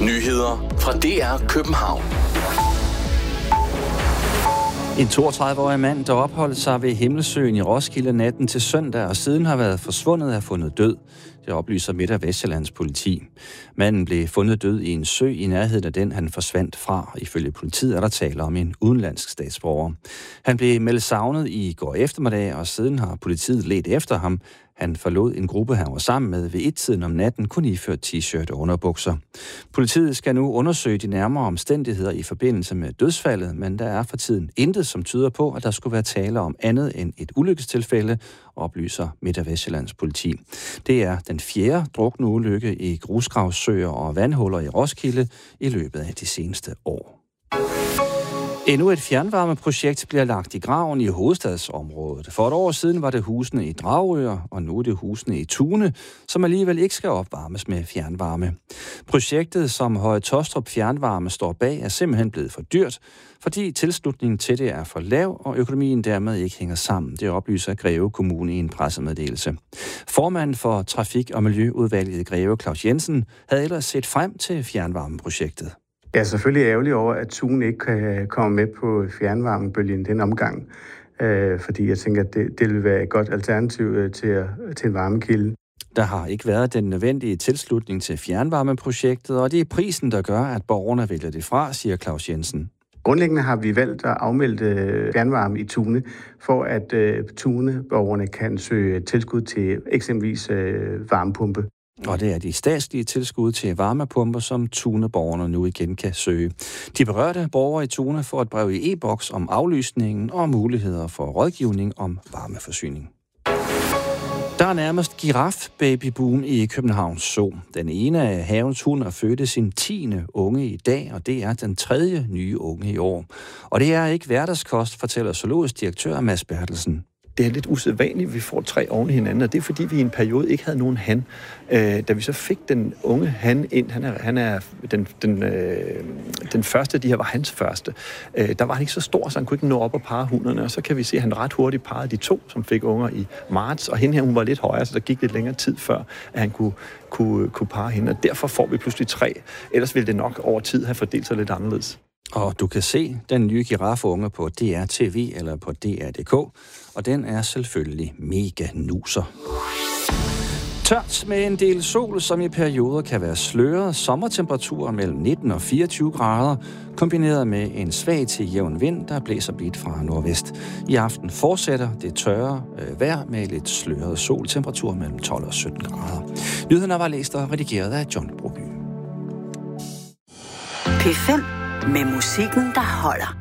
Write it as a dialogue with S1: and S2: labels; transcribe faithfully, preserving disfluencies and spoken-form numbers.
S1: Nyheder fra D R København.
S2: En toogtredive-årig mand, der opholdt sig ved Himmelsøen i Roskilde natten til søndag og siden har været forsvundet, er fundet død. Det oplyser Midt- og Vestjyllands politi. Manden blev fundet død i en sø i nærheden af den, han forsvandt fra. Ifølge politiet er der tale om en udenlandsk statsborger. Han blev meldt savnet i går eftermiddag, og siden har politiet ledt efter ham. Han forlod en gruppe, han var sammen med ved et-tiden om natten, kun iført t-shirt og underbukser. Politiet skal nu undersøge de nærmere omstændigheder i forbindelse med dødsfaldet, men der er for tiden intet, som tyder på, at der skulle være tale om andet end et ulykkestilfælde, oplyser Midt- og Vestjyllands politi. Det er den fjerde drukne ulykke i grusgravsøer og vandhuller i Roskilde i løbet af de seneste år. Endnu et fjernvarmeprojekt bliver lagt i graven i hovedstadsområdet. For et år siden var det husene i Dragør, og nu er det husene i Tune, som alligevel ikke skal opvarmes med fjernvarme. Projektet, som Høje Taastrup Fjernvarme står bag, er simpelthen blevet for dyrt, fordi tilslutningen til det er for lav, og økonomien dermed ikke hænger sammen. Det oplyser Greve Kommune i en pressemeddelelse. Formanden for Trafik- og Miljøudvalget i Greve, Claus Jensen, havde ellers set frem til fjernvarmeprojektet.
S3: Jeg er selvfølgelig ærgerlig over, at Tune ikke kan komme med på fjernvarmebølgen den omgang, øh, fordi jeg tænker, at det, det vil være et godt alternativ til, at, til en varmekilde.
S2: Der har ikke været den nødvendige tilslutning til fjernvarmeprojektet, og det er prisen, der gør, at borgerne vælger det fra, siger Claus Jensen.
S3: Grundlæggende har vi valgt at afmelde fjernvarme i Tune, for at uh, Tune-borgerne kan søge tilskud til eksempelvis uh, varmepumpe.
S2: Og det er de statslige tilskud til varmepumper, som Tune-borgerne nu igen kan søge. De berørte borgere i Tune får et brev i e-boks om aflysningen og muligheder for rådgivning om varmeforsyning. Der er nærmest giraf-babyboom i Københavns Zoo. Den ene af havens hunder fødte sin tiende unge i dag, og det er den tredje nye unge i år. Og det er ikke hverdagskost, fortæller zoologisk direktør Mads Bertelsen.
S4: Det er lidt usædvanligt, at vi får tre oven i hinanden, og det er fordi, vi i en periode ikke havde nogen han. Øh, da vi så fik den unge han ind, han er, han er den, den, øh, den første, de her var hans første, øh, der var han ikke så stor, så han kunne ikke nå op og parre hunderne, og så kan vi se, at han ret hurtigt parrede de to, som fik unger i marts, og hende her, hun var lidt højere, så der gik lidt længere tid før, at han kunne, kunne, kunne parre hende, og derfor får vi pludselig tre. Ellers ville det nok over tid have fordelt sig lidt anderledes.
S2: Og du kan se den nye girafunge på D R T V eller på D R punktum D K, og den er selvfølgelig mega nuser. Tørt med en del sol, som i perioder kan være sløret, sommertemperaturer mellem nitten og fireogtyve grader, kombineret med en svag til jævn vind, der blæser blidt fra nordvest. I aften fortsætter det tørre øh, vejr med lidt sløret sol, temperatur mellem tolv og sytten grader. Nyhederne var læst og redigeret af John Broby.
S5: P fem med musikken, der holder.